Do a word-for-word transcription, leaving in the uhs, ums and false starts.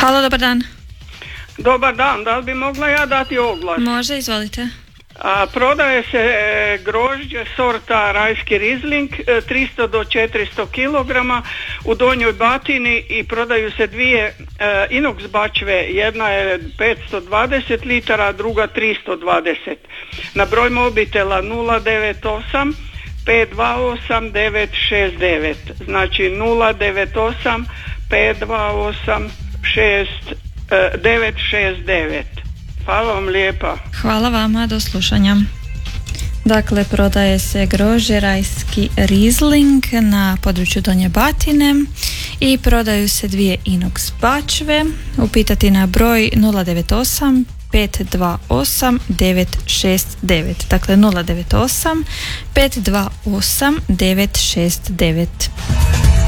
Halo, dobar dan. Dobar dan, da li bi mogla ja dati oglas? Može, izvolite. A, prodaje se e, grožđe sorta rajski rizling, e, tristo do četiristo kilograma u Donjoj Batini i prodaju se dvije e, inox bačve, jedna je petsto dvadeset litara, a druga tristo dvadeset. Na broj mobitela nula devet osam pet dva osam devet šest devet, znači nula devet osam pet dva osam devet šest devet. Hvala vam lijepa. Hvala vama, do slušanja. Dakle, prodaje se grožđe rajski rizling na području Donje Batine i prodaju se dvije inox bačve. Upitati na broj nula devet osam pet dva osam devet šest devet. Dakle, nula devet osam pet dva osam devet šest devet.